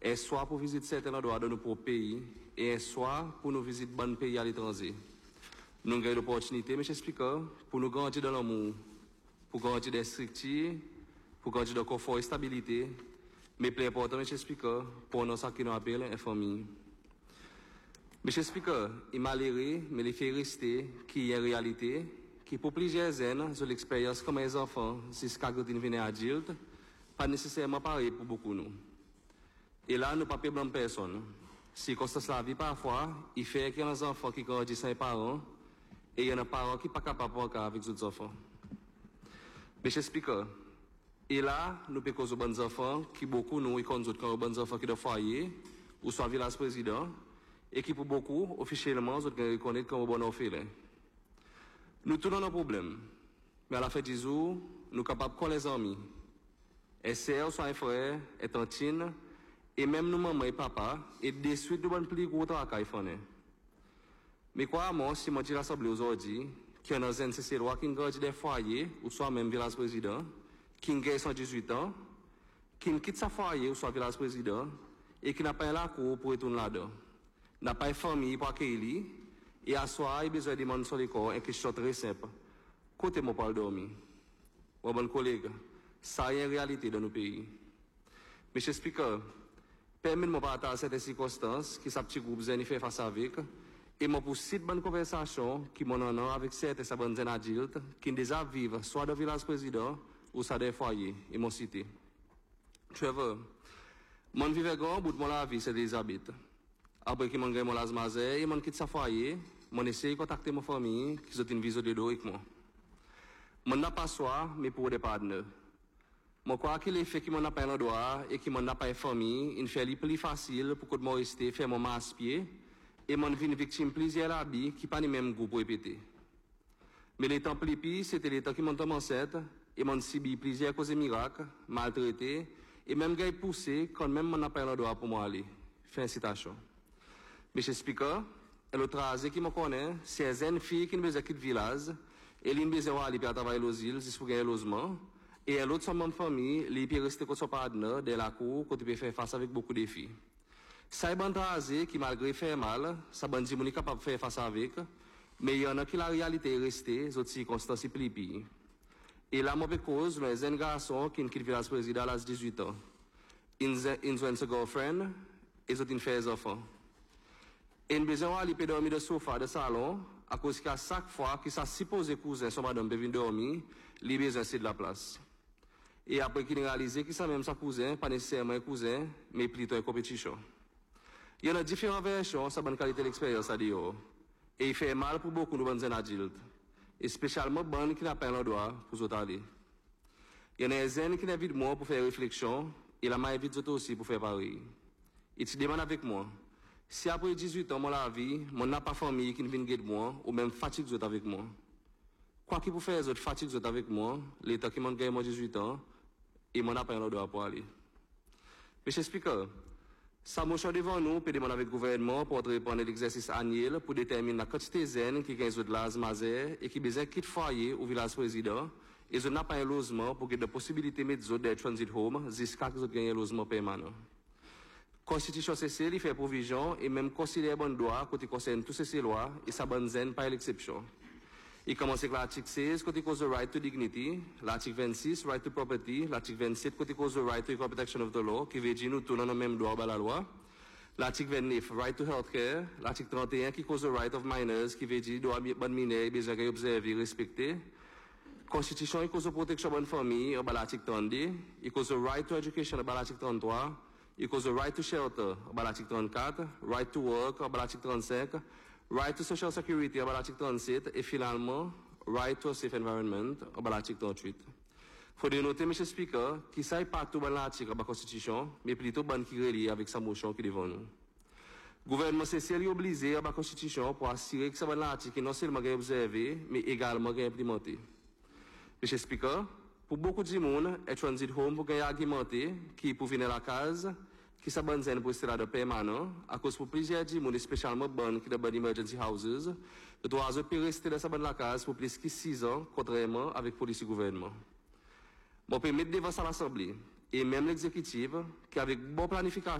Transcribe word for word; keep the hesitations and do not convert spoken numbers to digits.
est soit pour visiter certains endroits de nos propres pays, et soit pour nous visiter bon pays à l'étranger. Nous avons l'opportunité, M. Speaker, pour nous grandir dans l'amour, pour grandir des structures, pour grandir dans le confort et stabilité, mais plus important, M. Speaker, pour nous, ça qui nous appelle une famille. M. Speaker, il m'a l'air, mais il fait rester, qui est en réalité, qui pour plusieurs années, sur l'expérience comme les enfants, jusqu'à quand ils viennent adultes, pas nécessairement pareil pour beaucoup de nous. Et là, nous ne pouvons pas blâmer personne. Si Constance la vie parfois, il fait qu'il y a des enfants qui grandissent sans les parents, et il y a des parents qui ne sont pas capables de faire avec les autres enfants. M. Speaker, et là, nous pouvons causer aux bons enfants, qui beaucoup nous, ils conduisent comme bons enfants qui sont foyer, ou soit village président, et qui pour beaucoup, officiellement, ils reconnaissent comme bon orphelin. Nous tous avons un problème. Mais à la fin du jour, nous sommes capables de connaître les amis. Et sœurs, soit un frère, et tantine, et même nous, maman et papa, et de suite, nous avons plus gros travail à faire. Mais quoi, moi, si je dis rassemblé aujourd'hui, qu'il y a un C C loi qui grandit des foyers, ou soit même village président, qui a cent dix-huit ans, qui quitte sa foyer, ou soit village président, et qui n'a pas la cour pour retourner là-dedans. N'a pas de famille pour accueillir, et à soir, il a besoin de demander sur les corps, une question très simple. Côté moi pour dormir. Mon bon collègue, ça est une réalité dans nos pays. Monsieur Speaker, permettez-moi de partager certaines circonstances que ce petit groupe Zeni fait face avec, et moi pour cette bonne conversation qui m'en a avec certains bonnes adultes qui déjà vivent soit dans le village président ou soit dans les foyers, et mon cité. Trevor, mon vivre grand bout de mon vie, c'est Elisabeth. Après que mon gagné mon lazmazé, et mon quitte sa foyer, mon essaye de contacter ma famille qui sont une visite de dos avec moi. Mon n'a pas soin, mais pour des partenaires. Moi, crois que les faits qui m'en a pas un droit et qui m'en a pas une famille, il fait plus facile pour que moi rester faire mon masse-pied et mon vie une victime plusieurs habits qui pas les mêmes goûts pour répéter. Mais les temps plus pires, c'était les temps qui m'ont tombé enceinte et m'ont subi plusieurs causes miracles, maltraités et même gars poussé quand même m'en a pas un droit pour moi aller. Fin citation. Monsieur Speaker, l'autre rasé qui me connaît, c'est une fille qui ne veut quitter le village et elle ne veut pas aller travailler aux îles juste pour gagner le logement. Et l'autre, son même famille, il peut rester avec son partenaire dans la cour, quand il peut faire face avec beaucoup de défis. Ça est bon rasé qui, malgré faire mal, ça bon dit, est capable de faire face avec, mais il y en a qui la réalité est restée, les autres circonstances plus pires. Et là, moi, je cause, les jeunes garçons qui quitte le village président à l'âge de dix-huit ans. Ils ont une girlfriend, et ils ont fait des enfants. Et ils ont besoin d'aller dormir dans le sofa de salon, à cause qu'à chaque fois qu'ils sont supposés cousin, son madame peut venir dormir, ils ont besoin de la place. Et après qu'ils ont réalisé qu'ils sont même sa cousin, pas nécessairement un cousin, mais plutôt une compétition. Il y en a différentes versions, sa bonne qualité d'expérience à dire. Et il fait mal pour beaucoup de bonnes adultes. Et spécialement bonnes qui n'ont pas le droit pour les autres aller. Il y en a des jeunes qui n'invitent moi pour faire réflexion, et la main invite aussi pour faire pareil. Et tu demandes avec moi. Si après dix-huit ans, mon la vie, mon n'a pas famille qui ne vient de moi, ou même fatigue les autres avec moi. Quoi qu'il pour faire les autres fatigue les autres avec moi, l'état qui m'a gagné dix-huit ans, et mon n'a pas un droit pour aller. Monsieur Speaker, ça m'a choisi devant nous, pour demander avec le gouvernement pour répondre à l'exercice annuel pour déterminer la quantité de jeunes qui gagnent de l'asthmaser et qui besoin quitter foyer ou village président, et ils n'ont pas un logement pour qu'il y ait la possibilité de mettre des transit home jusqu'à ce qu'ils gagnent un logement permanent. La Constitution C C fait provision et même considère bon droit quand il concerne toutes ces lois et sa bonne zen pas l'exception. Il commence avec l'article seize quand il cause the right to dignity, l'article vingt-six, right to property, l'article vingt-sept quand il cause the right to equal protection of the law, qui veut dire nous tous dans le même droit à la loi, l'article vingt-neuf, right to healthcare, l'article trente et un qui cause the right of minors, qui veut dire droit bon mineur, besoin d'observer, respecter. Constitution il cause la protection de bonne famille, à l'article trente-deux, il cause the right to education, à l'article trente-trois. Il cause the right to shelter, à l'article trente-quatre, right to work, à l'article trente-cinq, right to social security, à l'article trente-sept, et finalement, right to a safe environment, à l'article trente-huit. Il faut noter, M. Speaker, qu'il ne pas tout dans l'article de la Constitution, mais plutôt bon qui relie avec sa motion qui est devant nous. Le gouvernement s'est obligé à la Constitution pour assurer que ce bon l'article non seulement observé, mais également implémenté. M. Speaker, pour beaucoup de monde, et transit home pour gagner argumenté qui pour venir à la case, qui sa bonne zen pour rester là de permanent, à cause pour plusieurs de monde, spécialement bonnes qui dans bonnes emergency houses, le droit de rester dans sa bonne la case pour plus que six ans, contrairement avec police et gouvernement. Mon permet devant ça l'Assemblée, et même l'exécutif, qui avec bonne planification,